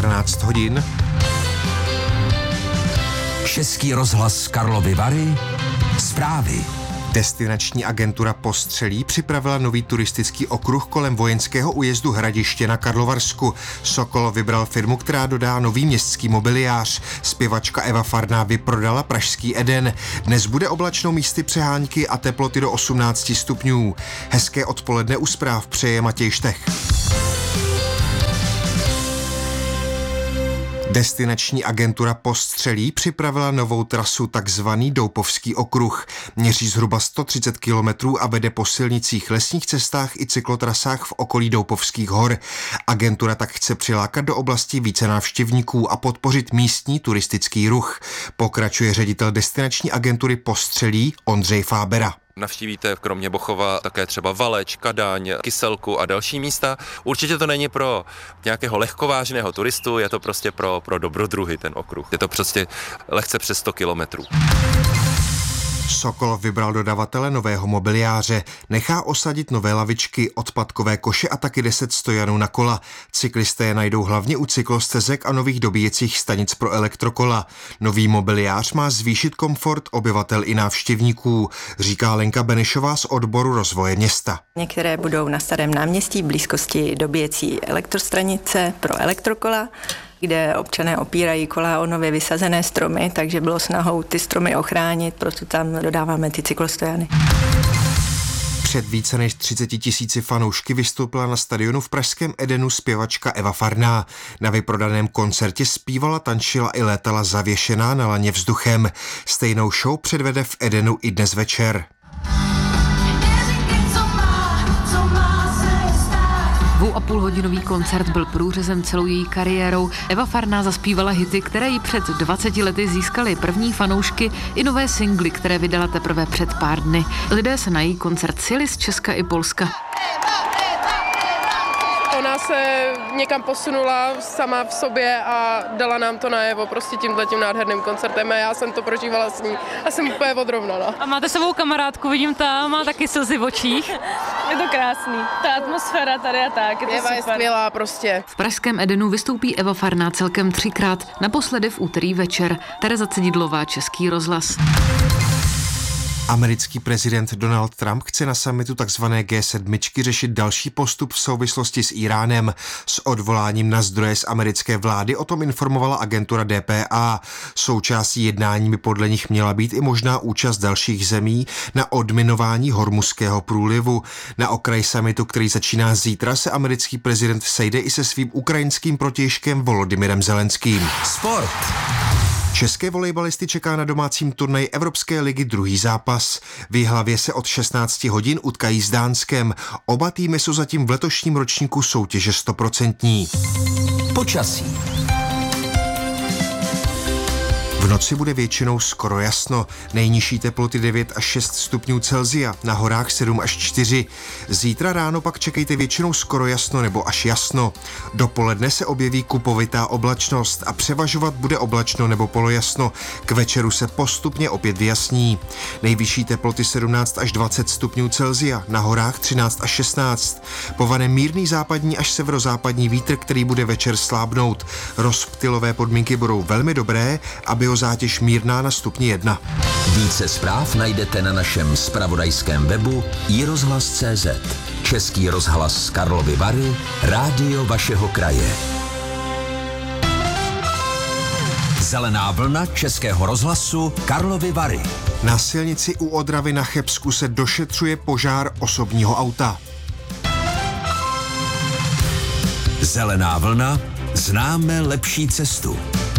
14 hodin. Český rozhlas Karlovy Vary, zprávy. Destinační agentura Postřelí připravila nový turistický okruh kolem vojenského újezdu Hradiště na Karlovarsku. Sokol vybral firmu, která dodá nový městský mobiliář. Zpěvačka Eva Farná vyprodala pražský Eden. Dnes bude oblačno, místy přehánky a teploty do 18 stupňů. Hezké odpoledne u zpráv přeje Matěj Štech. Destinační agentura Postřelí připravila novou trasu, takzvaný Doupovský okruh. Měří zhruba 130 kilometrů a vede po silnicích, lesních cestách i cyklotrasách v okolí Doupovských hor. Agentura tak chce přilákat do oblasti více návštěvníků a podpořit místní turistický ruch. Pokračuje ředitel destinační agentury Postřelí Ondřej Fábera. Navštívíte kromě Bochova také třeba Valeč, Kadaň, Kyselku a další místa. Určitě to není pro nějakého lehkovážného turistu, je to prostě pro dobrodruhy ten okruh. Je to prostě lehce přes 100 kilometrů. Sokol vybral dodavatele nového mobiliáře. Nechá osadit nové lavičky, odpadkové koše a taky 10 stojanů na kola. Cyklisté je najdou hlavně u cyklostezek a nových dobíjecích stanic pro elektrokola. Nový mobiliář má zvýšit komfort obyvatel i návštěvníků, říká Lenka Benešová z odboru rozvoje města. Některé budou na Starém náměstí v blízkosti dobíjecí elektrostanice pro elektrokola, kde občané opírají kola o nově vysazené stromy, takže bylo snahou ty stromy ochránit, proto tam dodáváme ty cyklostojany. Před více než 30 000 fanoušky vystoupila na stadionu v pražském Edenu zpěvačka Eva Farná. Na vyprodaném koncertě zpívala, tančila i létala zavěšená na laně vzduchem. Stejnou show předvede v Edenu i dnes večer. 2,5hodinový koncert byl průřezem celou její kariérou. Eva Farná zaspívala hity, které jí před 20 lety získaly první fanoušky, i nové singly, které vydala teprve před pár dny. Lidé se na její koncert sjeli z Česka i Polska. Ona se někam posunula sama v sobě a dala nám to najevo prostě tímhletím nádherným koncertem a já jsem to prožívala s ní a jsem úplně odrovnaná. A máte sebou kamarádku, vidím, ta má taky slzy v očích. Je to krásný, ta atmosféra tady a tak, je to Eva super. Je skvělá prostě. V pražském Edenu vystoupí Eva Farná celkem 3krát, naposledy v úterý večer. Tereza Cedidlová, Český rozhlas. Americký prezident Donald Trump chce na summitu tzv. G7 řešit další postup v souvislosti s Íránem. S odvoláním na zdroje z americké vlády o tom informovala agentura DPA. Součástí jednání by podle nich měla být i možná účast dalších zemí na odminování Hormuzského průlivu. Na okraji summitu, který začíná zítra, se americký prezident sejde i se svým ukrajinským protějškem Volodymyrem Zelenským. Sport. České volejbalisty čeká na domácím turnaji Evropské ligy druhý zápas. V Jihlavě se od 16 hodin utkají s Dánskem. Oba týmy jsou zatím v letošním ročníku soutěže 100%. Počasí. V noci bude většinou skoro jasno. Nejnižší teploty 9 až 6 stupňů Celsia, na horách 7 až 4. Zítra ráno pak čekejte většinou skoro jasno nebo až jasno. Dopoledne se objeví kupovitá oblačnost a převažovat bude oblačno nebo polojasno. K večeru se postupně opět vyjasní. Nejvyšší teploty 17 až 20 stupňů Celsia, na horách 13 až 16. Povane mírný západní až severozápadní vítr, který bude večer slábnout. Rozptylové podmínky budou velmi dobré, aby zátěž mírná na stupni 1. Více zpráv najdete na našem zpravodajském webu iRozhlas.cz. Český rozhlas Karlovy Vary, rádio vašeho kraje. Zelená vlna Českého rozhlasu Karlovy Vary. Na silnici u Odravy na Chebsku se došetřuje požár osobního auta. Zelená vlna, známe lepší cestu.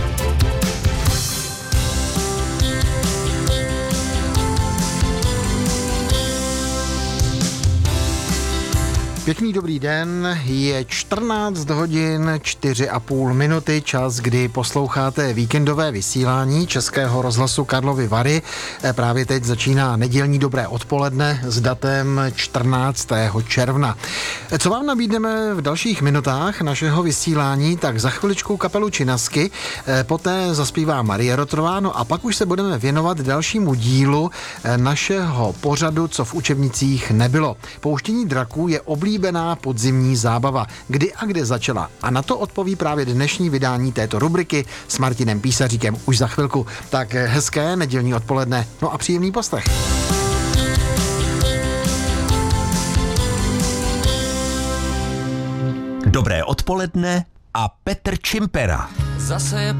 Pěkný dobrý den, je 14 hodin 4,5 minuty, čas, kdy posloucháte víkendové vysílání Českého rozhlasu Karlovy Vary. Právě teď začíná nedělní dobré odpoledne s datem 14. června. Co vám nabídneme v dalších minutách našeho vysílání, tak za chviličku kapelu Činasky, poté zaspívá Marie Rotrová, no a pak už se budeme věnovat dalšímu dílu našeho pořadu, co v učebnicích nebylo. Pouštění draků je oblíbené oblíbená podzimní zábava, kdy a kde začala. A na to odpoví právě dnešní vydání této rubriky s Martinem Písaříkem už za chvilku. Tak hezké nedělní odpoledne, no a příjemný poslech. Dobré odpoledne a Petr Čimpera. Zase je